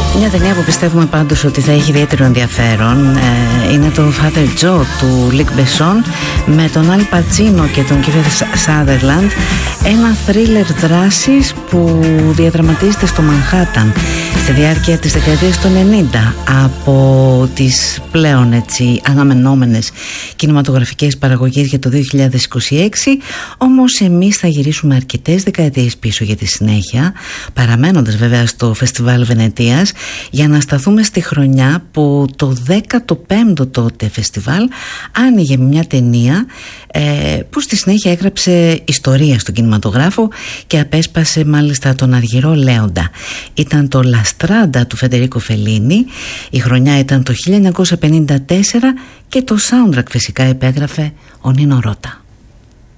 Μια ταινία που πιστεύουμε πάντως ότι θα έχει ιδιαίτερο ενδιαφέρον είναι το Father Joe του Luc Besson με τον Al Pacino και τον Kiefer Sutherland, ένα θρίλερ δράσης που διαδραματίζεται στο Μανχάταν στη διάρκεια της δεκαετίας των 90 από τις πλέον έτσι αναμενόμενες κινηματογραφικές παραγωγές για το 2026. Όμως εμείς θα γυρίσουμε αρκετές δεκαετίες πίσω για τη συνέχεια, παραμένοντας βέβαια στο Φεστιβάλ Βενετίας, για να σταθούμε στη χρονιά που το 15ο τότε φεστιβάλ άνοιγε μια ταινία που στη συνέχεια έγραψε ιστορία στον κινηματογράφο και απέσπασε μάλιστα τον αργυρό Λέοντα. Ήταν το La Strada του Φεντερίκο Φελίνι, η χρονιά ήταν το 1954 και το soundtrack φυσικά υπέγραφε ο Νίνο Ρώτα.